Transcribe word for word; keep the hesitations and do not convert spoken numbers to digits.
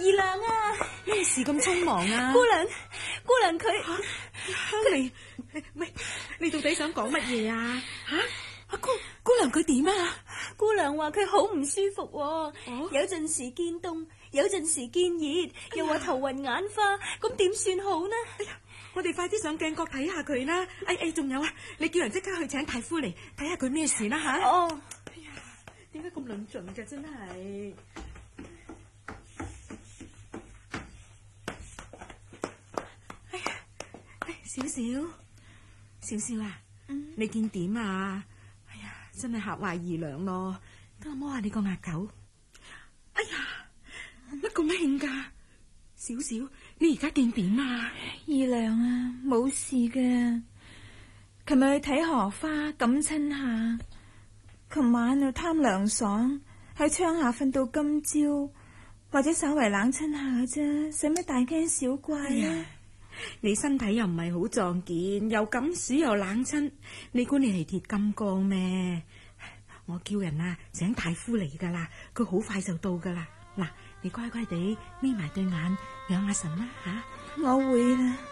二娘啊， 咩事咁匆忙啊？ 姑娘，姑娘佢香妮，喂，你到底想講乜嘢啊？吓，阿姑姑娘佢點啊？ 姑娘話佢好唔舒服， 哦， 有陣時見凍，有陣時見熱，又話頭暈眼花，咁點算好呢？ 哎呀，我哋快啲上鏡閣睇下佢啦！哎哎，仲有啊，你叫人即刻去請太夫嚟睇下佢咩事啦吓！ 哦， 哎呀，點解咁論盡嘅真係？哎呀，少少，少少啊， 嗯， 你見點啊？哎呀，真係嚇壞二娘咯，等我摸下你個額頭。哎呀，乜咁興噶？少少，你而家見點啊？ 二娘啊，冇事嘅。琴日去睇荷花，感親下。琴晚又貪涼爽，喺窗下瞓到今朝，或者稍為冷親下啫，使乜大驚小怪啊？ 你身體又唔係好壯健，又感暑又冷親，你估你係鐵金剛咩？我叫人啊請太夫嚟噶啦，佢好快就到噶啦。嗱，你乖乖地眯埋對眼養下神啦吓。 我會啦。